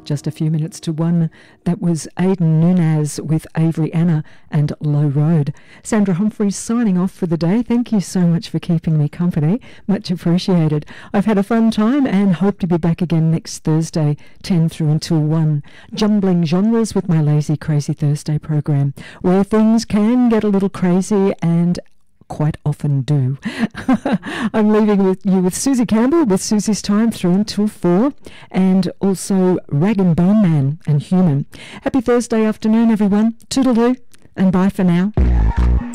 just a few minutes to 1. That was Aidan Nunez with Avery Anna and Low Road. Sandra Humphreys signing off for the day. Thank you so much for keeping me company. Much appreciated. I've had a fun time and hope to be back again next Thursday, 10 through until 1. Jumbling genres with my Lazy Crazy Thursday program, where things can get a little crazy and quite often do. I'm leaving you with Susie Campbell with Susie's Time through until 4, and also Rag and Bone Man and Human. Happy Thursday afternoon, everyone. Toodaloo, and bye for now.